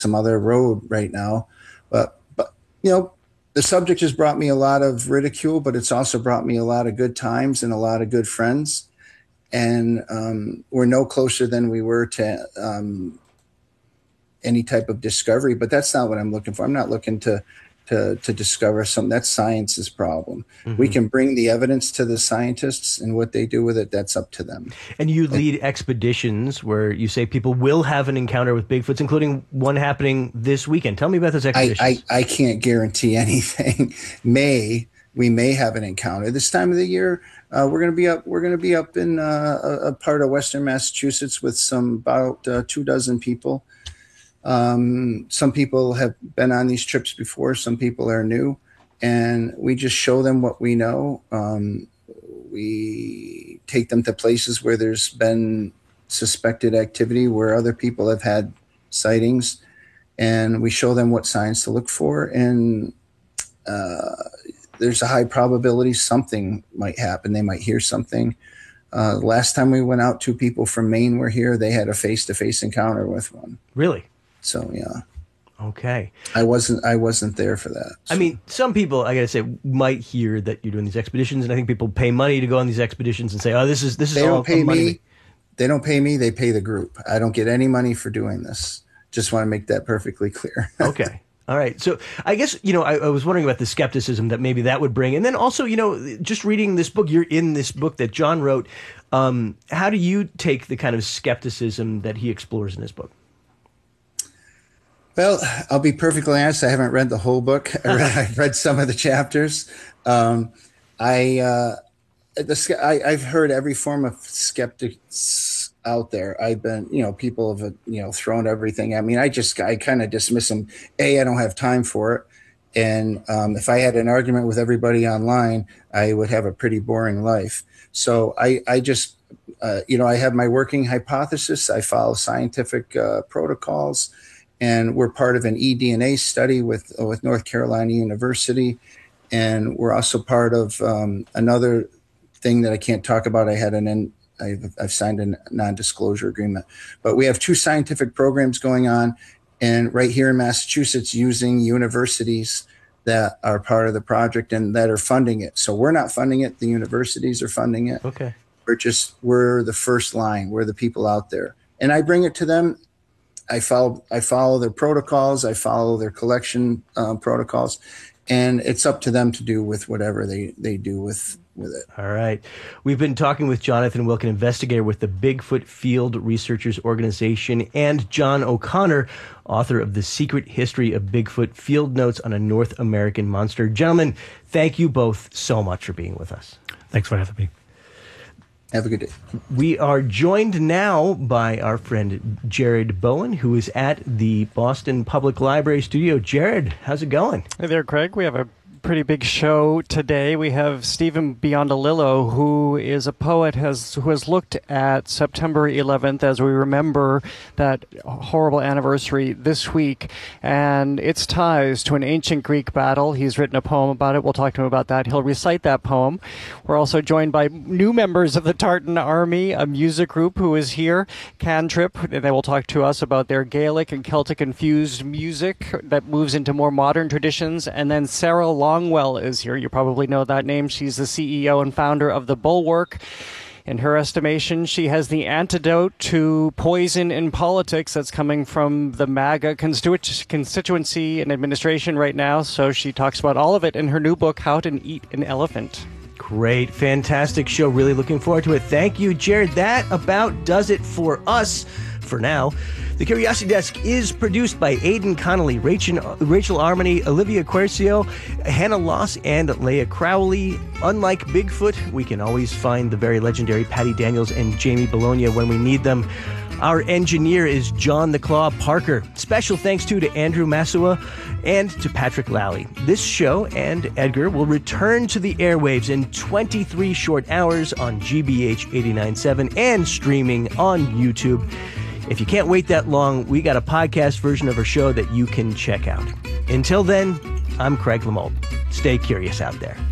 some other road right now. But the subject has brought me a lot of ridicule, but it's also brought me a lot of good times and a lot of good friends. And we're no closer than we were to any type of discovery. But that's not what I'm looking for. I'm not looking to discover something. That's science's problem. Mm-hmm. We can bring the evidence to the scientists, and what they do with it, that's up to them. And you lead expeditions where you say people will have an encounter with Bigfoots, including one happening this weekend. Tell me about this expedition. I can't guarantee anything. We may have an encounter this time of the year. We're going to be up in a part of Western Massachusetts with about 24 people. Some people have been on these trips before. Some people are new, and we just show them what we know. We take them to places where there's been suspected activity, where other people have had sightings, and we show them what signs to look for. And there's a high probability something might happen. They might hear something. Last time we went out, 2 people from Maine were here. They had a face-to-face encounter with one. Really? So, yeah. Okay. I wasn't there for that. So. I mean, some people, I gotta say, might hear that you're doing these expeditions, and I think people pay money to go on these expeditions and say, "Oh, this is they all don't pay money." Me. They don't pay me. They pay the group. I don't get any money for doing this. Just want to make that perfectly clear. Okay. All right. So I guess, I was wondering about the skepticism that maybe that would bring. And then also, just reading this book, you're in this book that John wrote. How do you take the kind of skepticism that he explores in his book? Well, I'll be perfectly honest. I haven't read the whole book. I've read some of the chapters. I've heard every form of skeptics out there. I've been, people have, thrown everything at me. I kind of dismiss them. I don't have time for it. And if I had an argument with everybody online, I would have a pretty boring life. So I just, I have my working hypothesis. I follow scientific protocols. And we're part of an eDNA study with North Carolina University. And we're also part of another thing that I can't talk about. I've signed a non-disclosure agreement. But we have 2 scientific programs going on, and right here in Massachusetts, using universities that are part of the project and that are funding it. So we're not funding it. The universities are funding it. Okay. We're the first line. We're the people out there. And I bring it to them. I follow their protocols. I follow their collection protocols, and it's up to them to do with whatever they do with it. All right. We've been talking with Jonathan Wilken, investigator with the Bigfoot Field Researchers Organization, and John O'Connor, author of The Secret History of Bigfoot: Field Notes on a North American Monster. Gentlemen, thank you both so much for being with us. Thanks for having me. Have a good day. We are joined now by our friend Jared Bowen, who is at the Boston Public Library studio. Jared, how's it going? Hey there, Craig. We have a pretty big show today. We have Stephen Biondolillo, who is a poet who has looked at September 11th as we remember that horrible anniversary this week and its ties to an ancient Greek battle. He's written a poem about it. We'll talk to him about that. He'll recite that poem. We're also joined by new members of the Tartan Army, a music group who is here, Cantrip. They will talk to us about their Gaelic and Celtic infused music that moves into more modern traditions. And then Sarah Longwell is here. You probably know that name. She's the CEO and founder of The Bulwark. In her estimation, she has the antidote to poison in politics that's coming from the MAGA constituency and administration right now. So she talks about all of it in her new book, How to Eat an Elephant. Great. Fantastic show. Really looking forward to it. Thank you, Jared. That about does it for us for now. The Curiosity Desk is produced by Aidan Connolly, Rachel Armony, Olivia Quercio, Hannah Loss, and Leah Crowley. Unlike Bigfoot, we can always find the very legendary Patty Daniels and Jamie Bologna when we need them. Our engineer is John the Claw Parker. Special thanks to Andrew Masua and to Patrick Lally. This show and Edgar will return to the airwaves in 23 short hours on GBH 89.7 and streaming on YouTube. If you can't wait that long, we got a podcast version of our show that you can check out. Until then, I'm Craig Lamold. Stay curious out there.